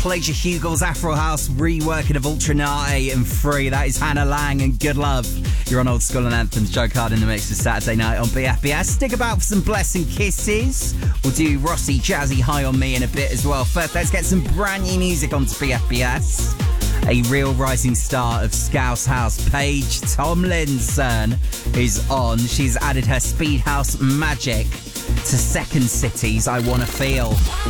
Pleasure Hugel's Afro House reworking of Ultranate and Free. That is Hannah Lang and Good Love. You're on Old School and Anthems. Joe Card in the mix this Saturday night on BFBS. Stick about for some Blessing Kisses. We'll do Rossi Jazzy High on Me in a bit as well. First, let's get some brand new music onto BFBS. A real rising star of Scouse House, Paige Tomlinson, is on. She's added her Speed House magic to Second City's I Wanna Feel.